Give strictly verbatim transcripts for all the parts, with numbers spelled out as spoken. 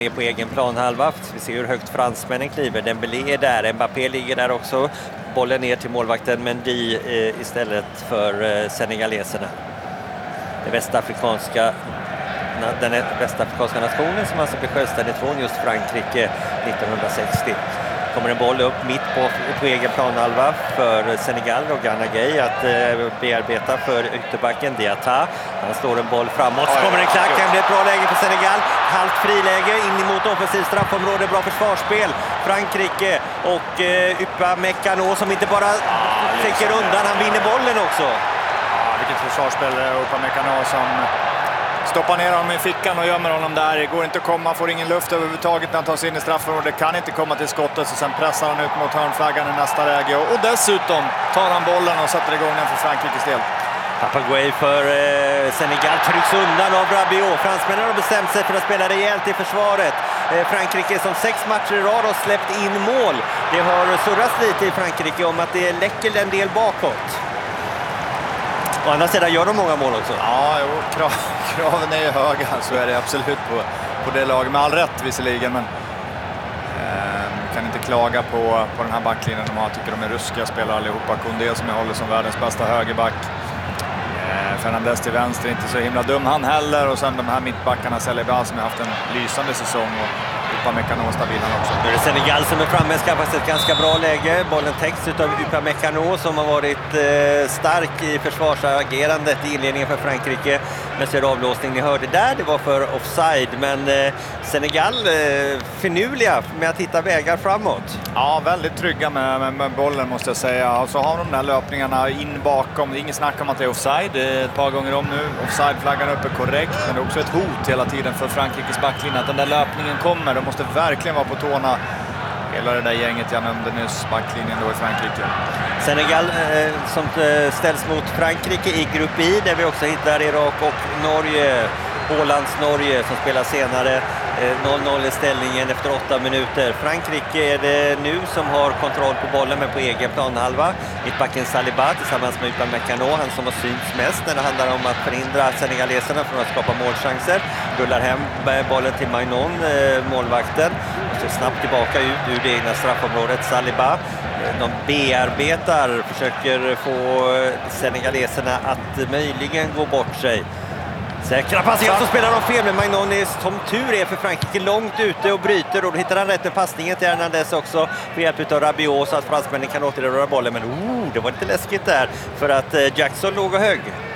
På egen planhalva. Vi ser hur högt fransmännen kliver. Dembélé är där, Mbappé ligger där också. Bollen ner till målvakten Mendy eh, istället för eh, senegaleserna. Det västafrikanska, den västafrikanska nationen som alltså blev självständigt från just Frankrike nittonhundrasextio. Kommer en boll upp mitt på, på egen planhalva för Senegal och Gana Gueye att eh, bearbeta för ytterbacken Diatta. Han slår en boll framåt, så kommer en klack, det blir ett bra läge för Senegal. Halvt friläge in emot offensivt straffområde, bra försvarsspel. Frankrike och eh, Upamecano som inte bara täcker undan, han vinner bollen också. Ja, vilket försvarsspel, Upamecano som stoppar ner honom i fickan och gömmer honom där. Det går inte att komma, får ingen luft överhuvudtaget när han tar sig in i straffområdet. Kan inte komma till skottet, så sen pressar han ut mot hörnflaggan i nästa läge. Och dessutom tar han bollen och sätter igång den för Frankrikes del. Papagueye för eh, Senegal trycks undan av Rabiot. Fransmännen har bestämt sig för att spela rejält i försvaret. Eh, Frankrike som sex matcher i rad har släppt in mål. Det har surrats lite i Frankrike om att det läcker en del bakåt. Å andra sidan gör de många mål också. Ja, jo, krav, kraven är ju höga, så är det absolut på, på det laget. Med all rätt visserligen, men eh, kan inte klaga på, på den här backlinjen de har. Jag tycker de är ruskiga spelare allihopa. Koundé som jag håller som världens bästa högerback. Eh, Fernandes till vänster, inte så himla dum han heller. Och sen de här mittbackarna, Saliba som har haft en lysande säsong. Och Upamecano stabilen också. Nu är det Senegal som är framme, skaffar sig ett ganska bra läge. Bollen täcks av Upamecano som har varit eh, stark i försvarsagerandet i inledningen för Frankrike. Men så är det avlåsning, ni hörde där, det var för offside. Men eh, Senegal eh, finurliga med att hitta vägar framåt. Ja, väldigt trygga med, med, med bollen måste jag säga. Och så har de de här löpningarna in bakom. Det är ingen snack om att det är offside. Det är ett par gånger om nu. Offside-flaggan uppe korrekt. Men det är också ett hot hela tiden för Frankrikes backlinje. Att den där löpningen kommer. De måste verkligen vara på tårna. Hela det där gänget jag nämnde nyss, backlinjen då i Frankrike. Senegal eh, som eh, ställs mot Frankrike i grupp I, där vi också hittar Irak och Norge. Ålands Norge som spelar senare. noll noll i ställningen efter åtta minuter. Frankrike är det nu som har kontroll på bollen, men på egen planhalva. Mittbacken Saliba tillsammans med Upamecano, han som har synts mest när det handlar om att förhindra senegaleserna från att skapa målchanser. Rullar hem bollen till Magnon, målvakten. Och så snabbt tillbaka ut ur det egna straffområdet. Saliba, de bearbetar, försöker få senegaleserna att möjligen gå bort sig. Säkra passningar, så spelar de fel, men Magnon är som tur är för Frankrike långt ute och bryter, och då hittar han rätt med passningen till Hernandez också med hjälp av Rabiot så att fransmännen kan återröra bollen. Men oh, det var lite läskigt där för att eh, Jackson låg och hög.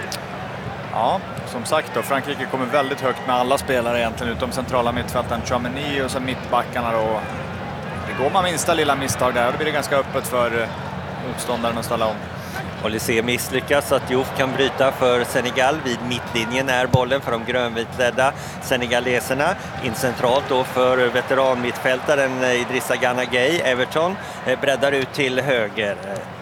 Ja, som sagt då, Frankrike kommer väldigt högt med alla spelare egentligen utom centrala mittfälten Tchouaméni och så mittbackarna då. Det går man minsta lilla misstag där och då blir det ganska öppet för eh, motståndaren att ställa om. Olysée misslyckas så att Diouf kan bryta för Senegal. Vid mittlinjen är bollen för de grönvitledda senegaleserna. In centralt då för veteranmittfältaren Idrissa Gana Gueye. Everton breddar ut till höger.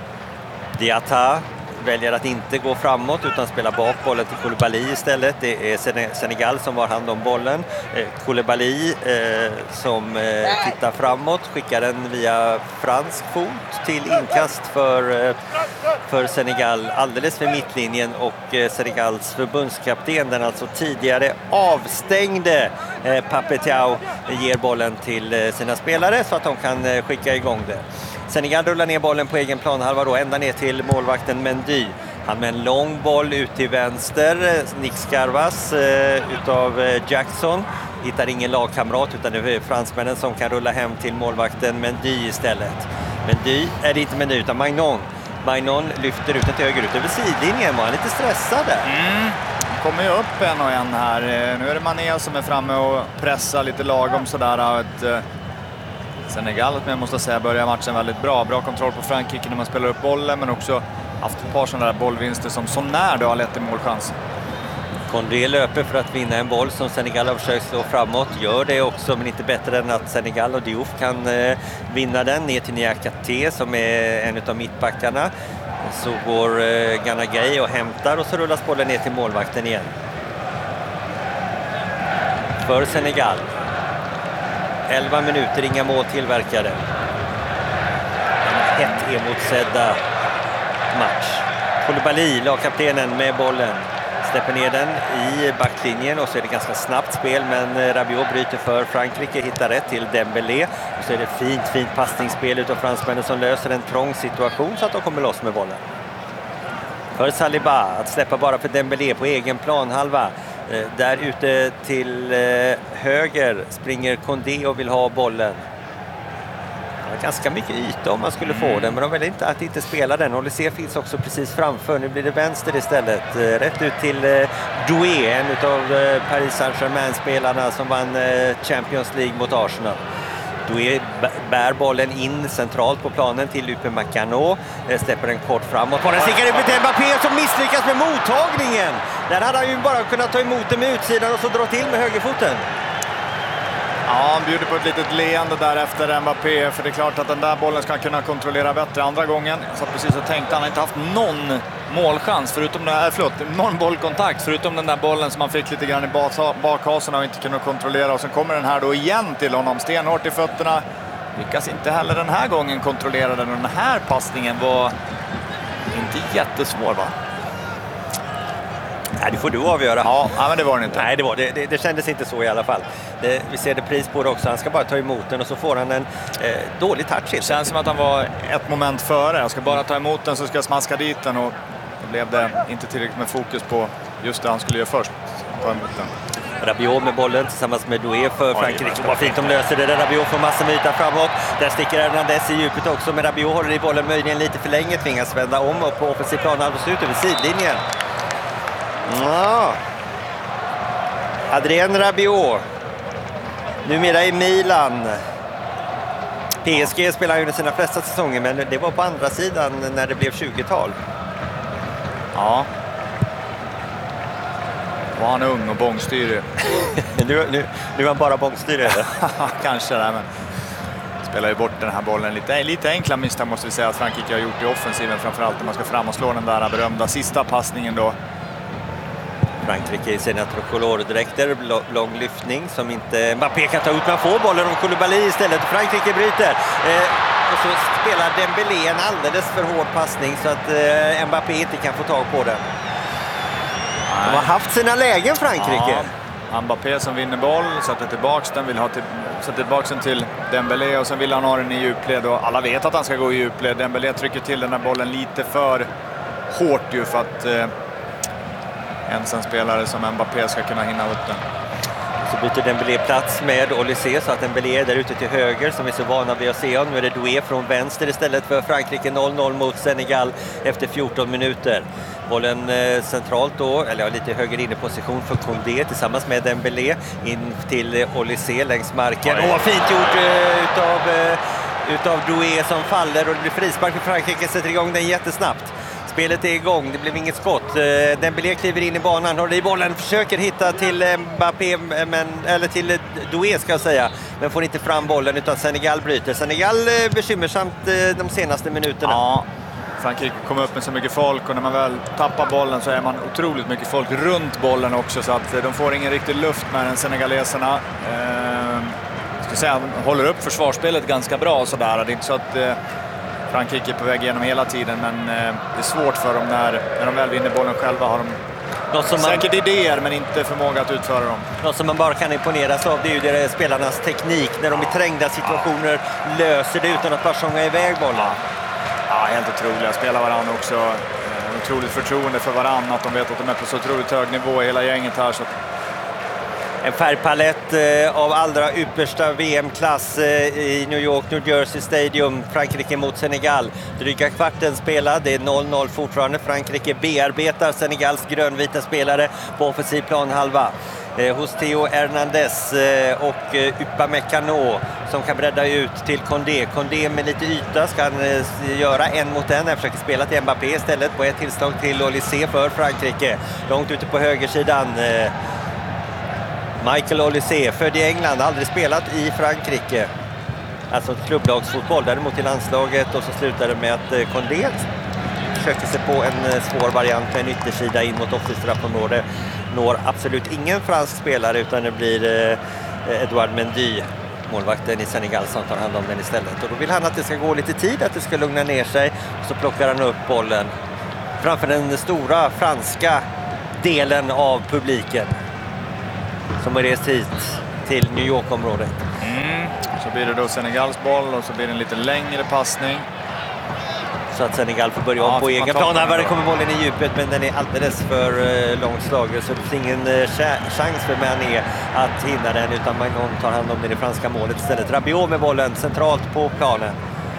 Diatta väljer att inte gå framåt utan spela bak bollen till Koulibaly istället. Det är Senegal som har hand om bollen. Koulibaly eh, som eh, tittar framåt, skickar den via fransk fot till inkast för, eh, för Senegal alldeles vid mittlinjen, och eh, Senegals förbundskapten, den alltså tidigare avstängde eh, Pape Thiaw, ger bollen till eh, sina spelare så att de kan eh, skicka igång det. Senegal rullar ner bollen på egen planhalva då, ända ner till målvakten Mendy. Han med en lång boll ut till vänster. Nick Scarvas eh, utav eh, Jackson. Hittar ingen lagkamrat utan det är fransmännen som kan rulla hem till målvakten Mendy istället. Mendy är det inte Mendy utan Magnon. Magnon lyfter ut till höger ut över sidlinjen. Var han lite stressad där? Mm. Kommer ju upp en och en här. Nu är det Mané som är framme och pressar lite lagom sådär. Ett, Senegal, men jag måste säga, börjar matchen väldigt bra. Bra kontroll på Frankrike när man spelar upp bollen, men också haft ett par sådana där bollvinster som så när då har lett till målchans. Kondé löper för att vinna en boll som Senegal har försökt slå framåt. Gör det också, men inte bättre än att Senegal och Diouf kan eh, vinna den. Ner till Niakhaté som är en av mittbackarna. Så går eh, Gana Gueye och hämtar, och så rullas bollen ner till målvakten igen. För Senegal. elva minuter, inga mål tillverkade. En hett emotsedda match. Koulibaly, lagkaptenen med bollen. släpper ner den i backlinjen och så är det ganska snabbt spel, men Rabiot bryter för Frankrike, hittar rätt till Dembélé och så är det fint, fint passningsspel utav fransmännen som löser en trång situation så att de kommer loss med bollen. För Saliba att släppa bara för Dembélé på egen planhalva. Där ute till höger springer Condé och vill ha bollen. Ganska mycket yta om man skulle få den, men de vill inte att inte spela den. Olysée finns också precis framför. Nu blir det vänster istället. Rätt ut till Doué, en av Paris Saint-Germain-spelarna som vann Champions League mot Arsenal. Doué bär bollen in centralt på planen till Upamecano. Släpper den kort framåt. Den stickar ut till Mbappé som misslyckas med mottagningen. Där hade han ju bara kunnat ta emot den med utsidan och så dra till med högerfoten. Ja, han bjuder på ett litet leende där efter Mbappé, för det är klart att den där bollen ska kunna kontrollera bättre andra gången. Så precis och tänkte, han har inte haft någon målchans förutom den här, förlåt, någon bollkontakt förutom den där bollen som han fick lite grann i bakhasen och inte kunde kontrollera. Och sen kommer den här då igen till honom, stenhårt i fötterna. Lyckas inte heller den här gången kontrollera den, och den här passningen var inte jättesvår, va? Nej, det får du avgöra. Ja, men det var det inte. Nej, det, var, det, det, det kändes inte så i alla fall. Det, vi ser det pris på det också. Han ska bara ta emot den och så får han en eh, dålig touch. Det känns som att han var ett moment före. Jag ska bara ta emot den så ska jag smaska dit den, och då blev det inte tillräckligt med fokus på just det han skulle göra först. Ta emot den. Rabiot med bollen tillsammans med Doué för Frankrike. Vad fint de löser det. Rabiot får massor med yta framåt. Där sticker Hernandez i djupet också, men Rabiot håller i bollen möjligen lite för länge. Tvingas vända om och på offensiv plan alldeles ut över sidlinjen. Ja. Adrien Rabiot. Numera i Milan. P S G spelar under sina flesta säsonger, men det var på andra sidan när det blev tjugotal. Ja. Var han ung och bångstyrig. nu, nu, nu är han bara bångstyrig, eller? Kanske det, men spelar ju bort den här bollen. Lite, lite enkla misstag måste vi säga att Frankrike har gjort i offensiven, framförallt när man ska fram och slå den där berömda sista passningen då. Frankrike i sina tricolor-dräkter, lång lyftning som inte Mbappé kan ta ut. Man får bollen om Koulibaly istället. Frankrike bryter. Eh, och så spelar Dembélé en alldeles för hård passning så att eh, Mbappé inte kan få tag på den. Nej. De har haft sina lägen, Frankrike. Ja, Mbappé som vinner boll, sätter tillbaks den, vill ha till, sätter tillbaks den till Dembélé och sen vill han ha den i djupled. Och alla vet att han ska gå i djupled. Dembélé trycker till den här bollen lite för hårt ju för att Eh, en spelare som Mbappé ska kunna hinna upp den. Så byter Dembélé plats med Olysée så att Dembélé är där ute till höger som vi är så vana vid att se. Nu är det Doué från vänster istället för Frankrike. Noll noll mot Senegal efter fjorton minuter. Bollen eh, centralt då, eller ja, lite höger inne position för Condé tillsammans med Dembélé in till Olysée längs marken. Åh, fint gjort eh, utav, eh, utav Doué som faller och det blir frispark för Frankrike, sätter igång den jättesnabbt. Spelet är igång, det blev inget skott. Dembélé kliver in i banan, håller i bollen, försöker hitta till Mbappé, men, eller till Doué ska jag säga, men får inte fram bollen utan Senegal bryter. Senegal bekymmersamt de senaste minuterna. Ja, Frankrike kommer upp med så mycket folk och när man väl tappar bollen så är man otroligt mycket folk runt bollen också så att de får ingen riktig luft med den senegaleserna. Eh, ska säga, håller upp försvarsspelet ganska bra sådär. Det är inte så att eh, Frankrike är på väg igenom hela tiden, men eh, det är svårt för dem när, när de väl vinner bollen själva. Har de som säkert man, idéer, men inte förmåga att utföra dem. Något som man bara kan imponeras av, det är ju deras spelarnas teknik. När de i trängda situationer löser det utan att bara sjunga iväg bollen. Ja, ja, helt otroliga. Spelar varandra också. Eh, otroligt förtroende för varandra. Att de vet att de är på så otroligt hög nivå i hela gänget här. Så en färgpalett eh, av allra yppersta V M-klass eh, i New York, New Jersey Stadium. Frankrike mot Senegal. Dryga kvarten spelad. Det är noll noll fortfarande. Frankrike bearbetar Senegals grönvita spelare på offensiv planhalva. Eh, hos Theo Hernandez eh, och eh, Upamecano som kan bredda ut till Condé. Condé med lite yta ska han eh, göra en mot en. Jag försöker spela till Mbappé istället på ett tillslag till Olysée för Frankrike. Långt ute på högersidan. Eh, Michael Olysée, född i England, aldrig spelat i Frankrike. Alltså klubblagsfotboll, däremot i landslaget, och så slutar det med att Condé försöker sig på en svår variant med en yttersida in mot offensivt straffområde. Når absolut ingen fransk spelare utan det blir eh, Edouard Mendy, målvakten i Senegal, som tar hand om den istället. Och då vill han att det ska gå lite tid, att det ska lugna ner sig. Och så plockar han upp bollen framför den stora franska delen av publiken som har rest hit till New York-området. Mm. Så blir det då Senegals boll och så blir det en lite längre passning. Så att Senegal får börja ja, om på egen plan. Här kommer bollen i djupet, men den är alldeles för uh, långt slagen, så det finns ingen uh, chans för Mané att hinna den, utan Magnon tar hand om det i det franska målet istället. Rabiot med bollen centralt på planen.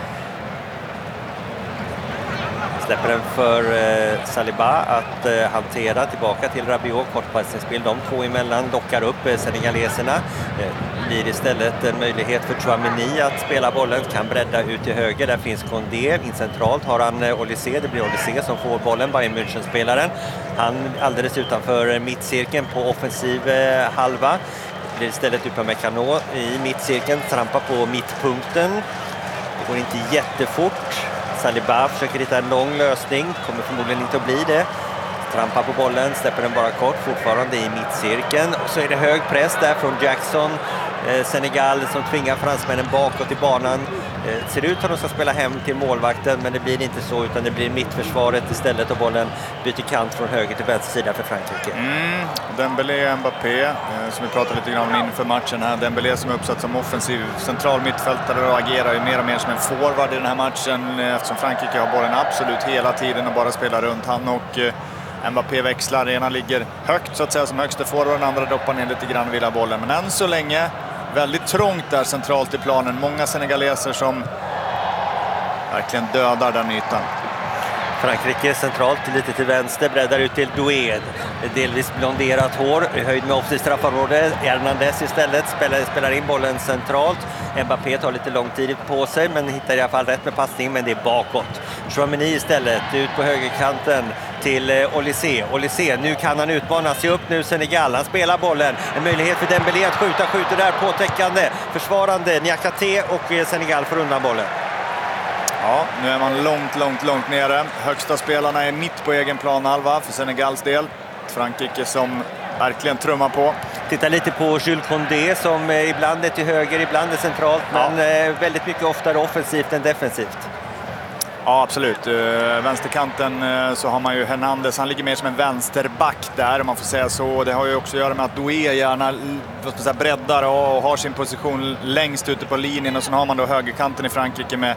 Släpper den för eh, Saliba att eh, hantera, tillbaka till Rabiot, kortpassningsspel, de två emellan lockar upp eh, senegaleserna. Eh, blir istället en möjlighet för Tchouaméni att spela bollen, kan bredda ut till höger, där finns Condé, in centralt har han eh, Olysée, det blir Olysée som får bollen, Bayern München-spelaren. Han alldeles utanför mittcirkeln på offensiv eh, halva. Det blir istället Upamecano i mittcirkeln, trampar på mittpunkten. Det går inte jättefort. Saliba försöker hitta en lång lösning, kommer förmodligen inte att bli det. Trampar på bollen, släpper den bara kort, fortfarande i mittcirkeln. Och så är det hög press där från Jackson, eh, Senegal, som tvingar fransmännen bakåt i banan. Eh, ser ut som de ska spela hem till målvakten, men det blir inte så, utan det blir mittförsvaret istället, och bollen byter kant från höger till vänster sida för Frankrike. Mm, Dembélé, Mbappé, eh, som vi pratade lite grann inför matchen här. Dembélé som är uppsatt som offensiv central mittfältare och agerar ju mer och mer som en forward i den här matchen, eh, eftersom Frankrike har bollen absolut hela tiden och bara spelar runt. Han och eh, Mbappé växlar, ena ligger högt så att säga som högsta forward, den andra doppar ner lite grann och vill ha bollen. Men än så länge väldigt trångt där centralt i planen. Många senegaleser som verkligen dödar den ytan. Frankrike centralt lite till vänster, breddar ut till Doué. Delvis blonderat hår, i höjd med offensivt straffområde. Hernandez istället spelar, spelar in bollen centralt. Mbappé tar lite lång tid på sig, men hittar i alla fall rätt med passning, men det är bakåt. Tchouaméni istället ut på högerkanten till Olysée. Olysée, nu kan han utmana sig upp nu, Senegal. Han spelar bollen. En möjlighet för Dembélé att skjuta, skjuter där påtäckande. Försvarande Niakhaté, och Senegal får undan bollen. Ja, nu är man långt, långt, långt nere. Högsta spelarna är mitt på egen planhalva för Senegals del. Frankrike som verkligen trummar på. Titta lite på Jules Condé som ibland är till höger, ibland är centralt, ja. Men väldigt mycket oftare offensivt än defensivt. Ja, absolut. Vänsterkanten så har man ju Hernandez. Han ligger mer som en vänsterback där, om man får säga så. Det har ju också att göra med att Doué gärna säga, breddar och har sin position längst ute på linjen. Och sen har man då högerkanten i Frankrike med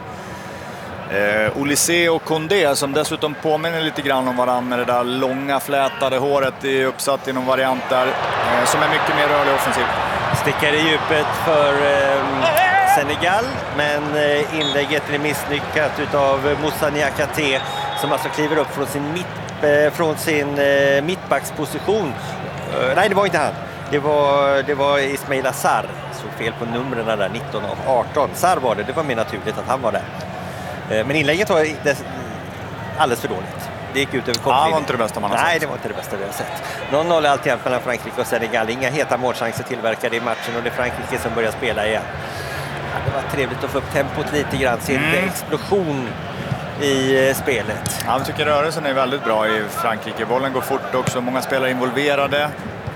Eh, Olysée och Condé, som dessutom påminner lite grann om varandra med det där långa flätade håret i uppsatt i någon variant där, eh, som är mycket mer rörlig offensiv. Stickar i djupet för eh, Senegal, men eh, inlägget är misslyckat utav Moussa Niakhaté, som alltså kliver upp från sin, mitt, eh, från sin eh, mittbacksposition. Eh, nej, det var inte han. Det var, det var Ismail Assar. Så fel på numren där, nitton av arton. Sarr var det, det var mer naturligt att han var där. Men inlägget var alldeles för dåligt. Det gick ut över kortlinjen. Ja, det var inte det bästa man har Nej, sett. det var inte det bästa vi har sett. noll noll är alltid mellan Frankrike och Senegal. Inga heta målchanser tillverkade i matchen, och det är Frankrike som börjar spela igen. Ja, det var trevligt att få upp tempot lite grann. Se mm. en explosion i spelet. Ja, jag tycker rörelsen är väldigt bra i Frankrike. Bollen går fort också. Många spelare involverade.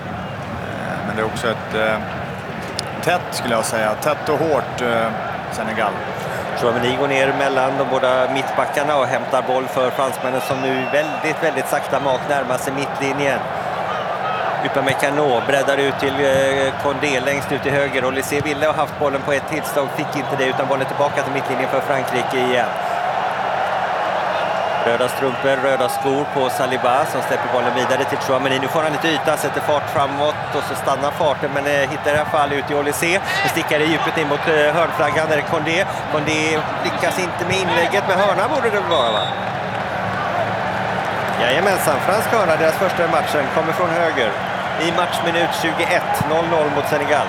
Men det är också ett eh, tätt, skulle jag säga. Tätt och hårt eh, Senegal. Tchouaméni går ner mellan de båda mittbackarna och hämtar boll för fransmännen, som nu väldigt, väldigt sakta mak närmar sig mittlinjen. Upamecano breddar ut till eh, Condé längst ut till höger. Olysée ville ha haft bollen på ett tillslag, fick inte det, utan bollen tillbaka till mittlinjen för Frankrike igen. Röda strumpor, röda skor på Saliba, som släpper bollen vidare till Tchouaméni. Nu får han lite yta, sätter fart framåt och så stannar farten, men eh, hittar i alla fall ut i Olysée. Det stickar i djupet in mot eh, hörnflaggan, där är Condé. Condé lyckas inte med inlägget, men hörna borde det vara, va? Jajamensan, fransk hörna, deras första matchen, kommer från höger. I matchminut tjugoett, noll noll mot Senegal.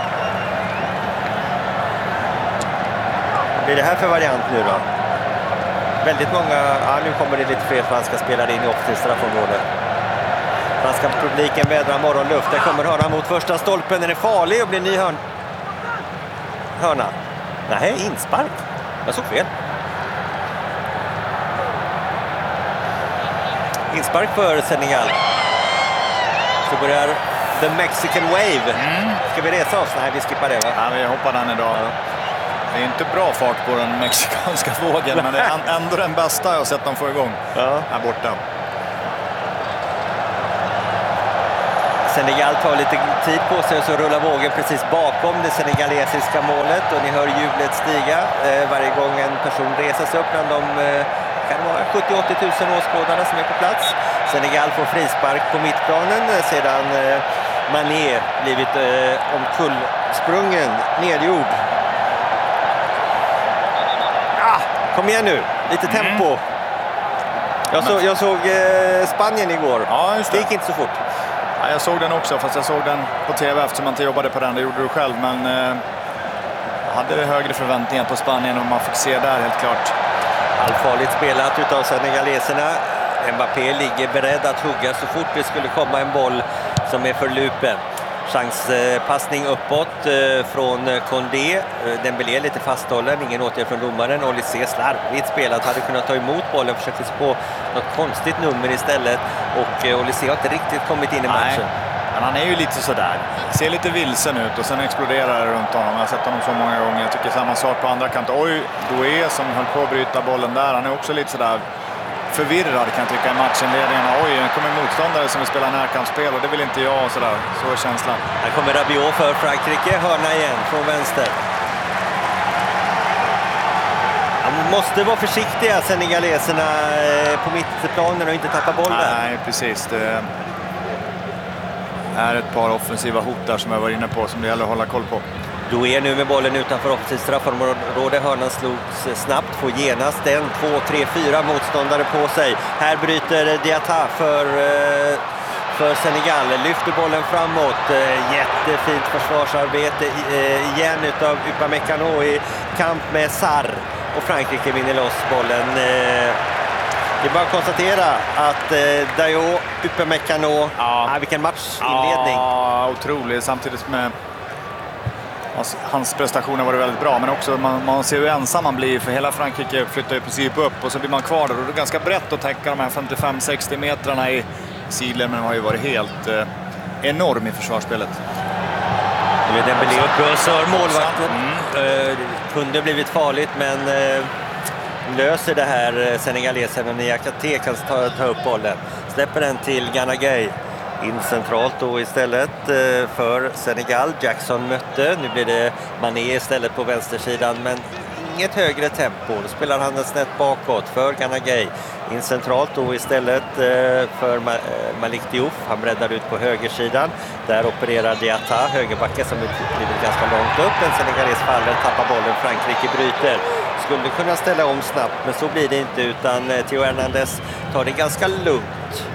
Vad blir det här för variant nu då? Väldigt många, ja, nu kommer det lite fler franska spelare in i offensivt straffområde. Franska publiken vädrar morgonluft. Där kommer hörnan mot första stolpen. Den är farlig och blir ny hörn. hörna. Nej, inspark. Jag såg fel. Inspark för Senegal. Så börjar the Mexican wave. Mm. Ska vi resa oss? Nej, vi skippar det, va? Ja, vi hoppar den idag. Ja. Det är inte bra fart på den mexikanska vågen, men det är ändå den bästa jag har sett dem få igång. Ja. Här borta. Senegal tar lite tid på sig och så rullar vågen precis bakom det senegalesiska målet och ni hör jublet stiga eh, varje gång en person reser sig upp bland de eh, kan det vara sjuttio till åttio tusen åskådarna som är på plats. Senegal får frispark på mittplanen sedan eh, Mané blivit eh, omkullsprungen, nedgjord. Ah, kom igen nu, lite tempo. Mm. Jag, så, jag såg eh, Spanien igår. Ja, just det. Det gick inte så fort. Ja, jag såg den också, fast jag såg den på tv eftersom man inte jobbade på den. Det gjorde du själv, men eh, jag hade högre förväntningar på Spanien om man fick se där helt klart. Allfarligt spelat utav senegaleserna. Mbappé ligger beredd att hugga så fort det skulle komma en boll som är för lupen. Chanspassning uppåt eh, från Condé. Dembélé lite fasthållen, ingen åtgärd från domaren. Olysée slarvigt spelat, hade kunnat ta emot bollen, försökte på något konstigt nummer istället. Och eh, Olysée har inte riktigt kommit in i matchen. Nej, men han är ju lite sådär. Ser lite vilsen ut och sen exploderar det runt honom. Jag har sett honom så många gånger. Jag tycker samma sak på andra kant. Oj, Doué som höll på att bryta bollen där. Han är också lite sådär förvirrad kan jag tycka i matchenledningarna. Oj, nu kommer en motståndare som vill spela närkampsspel och det vill inte jag och sådär. Så är känslan. Här kommer Rabiot för Frankrike. Hörna igen från vänster. Man måste vara försiktiga senegaleserna på mittplanen och inte tappa bollen. Nej, precis. Det är ett par offensiva hot där som jag var inne på som det gäller att hålla koll på. Doué nu med bollen utanför offensivt straffområde. Hörnan slogs snabbt, får genast en, två, tre, fyra motståndare på sig. Här bryter Diatta för, för Senegal. Lyfter bollen framåt. Jättefint försvarsarbete igen utav Upamecano i kamp med Sarr. Och Frankrike vinner loss bollen. Det är bara att konstatera att Dayo, Upamecano, ja. ah, vilken matchinledning. Ja, otroligt. Samtidigt med hans prestationer var det väldigt bra, men också man, man ser hur ensam man blir, för hela Frankrike flyttar i princip upp och så blir man kvar där och det är ganska brett att täcka de här femtiofem till sextio metrarna i sidled, men har ju varit helt eh, enorm i försvarsspelet. Nu är Dembélé uppe och sör målvakten. Mm. Eh, kunde blivit farligt, men eh, löser det här senegalesen och Niakate kan ta, ta upp bollen. Släpper den till Gana Gueye. In centralt då istället för Senegal. Jackson mötte. Nu blir det Mané istället på vänstersidan, men inget högre tempo. Då spelar han den snett bakåt för Gana Gueye. In centralt då istället för Malik Diouf. Han breddar ut på högersidan. Där opererar Diatta, högerbacka som blivit ganska långt upp. En senegales faller, tappar bollen. Frankrike bryter. Skulle kunna ställa om snabbt, men så blir det inte, utan Theo Hernandez tar det ganska lugnt.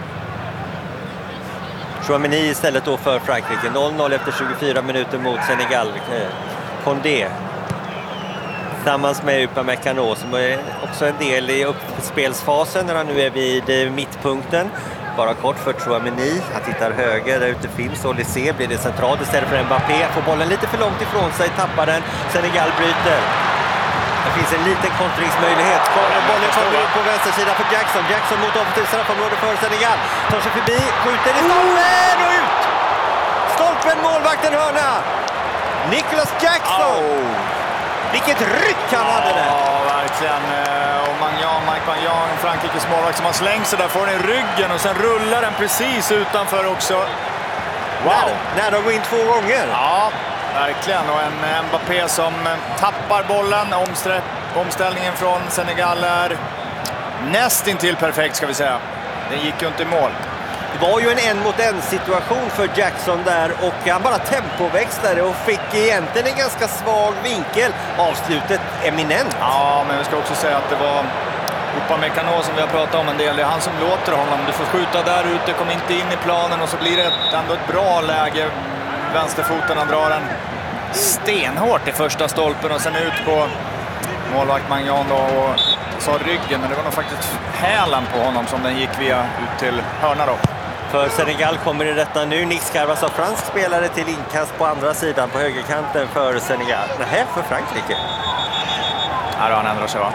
Chouameni istället då för Frankrike. noll noll efter tjugofyra minuter mot Senegal. Condé tillsammans med Upamecano som är också en del i uppspelsfasen när han nu är vid mittpunkten. Bara kort för Chouameni. Han tittar höger, där ute finns Olysée. Blir det centralt istället för Mbappé. Får bollen lite för långt ifrån sig, tappar den. Senegal bryter. Det finns en liten kontringsmöjlighet. Bollen kommer ut på vänstersidan för Jackson. Jackson mot offensivt straffområde för Senegal. Tar sig förbi, skjuter i stolpen och ut! Stolpen, målvakten, hörna! Nicolas Jackson! Oh. Vilket ryck han hade där! Ja, verkligen. Och Magnan, Mike Magnan, Frankrikes målvakt som har slängt sig där, får den i ryggen och sen rullar den precis utanför också. Wow! När de går in två gånger. Ja. Verkligen, och en Mbappé som tappar bollen. Omställningen från Senegal är nästintill perfekt, ska vi säga. Den gick ju inte i mål. Det var ju en en mot en situation för Jackson där och han bara tempoväxlade och fick egentligen en ganska svag vinkel. Avslutet eminent. Ja, men vi ska också säga att det var Upamecano som vi har pratat om en del. Det är han som låter honom. Du får skjuta där ute, kom inte in i planen och så blir det ändå ett bra läge. Vänsterfoten, han drar den stenhårt i första stolpen och sen ut på målvakt Magnan då och sa ryggen, men det var nog faktiskt hälen på honom som den gick via ut till hörna då. För Senegal kommer i detta nu. Nick Scarvas av fransk spelare till inkast på andra sidan på högerkanten för Senegal. Nej, för Frankrike. Ja, då han ändrar sig, va?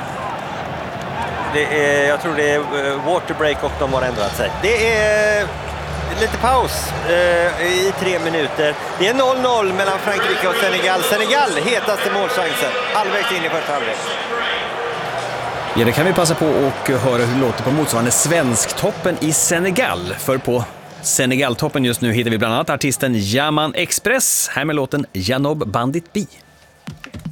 Det är, jag tror det är waterbreak och de har ändrat sig. Det är lite paus eh, i tre minuter. Det är noll noll mellan Frankrike och Senegal. Senegal hetaste målchansen. Halvvägs in i första halvlek. Ja, det kan vi passa på och höra hur det låter på motsvarande svensktoppen i Senegal. För på Senegal-toppen just nu hittar vi bland annat artisten Yaman Express, här med låten Janob Bandit Bi.